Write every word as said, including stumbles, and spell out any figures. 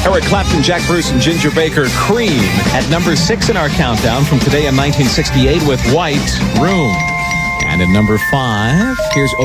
Eric Clapton, Jack Bruce, and Ginger Baker, Cream, at number six in our countdown from today in nineteen sixty-eight with White Room. And at number five, here's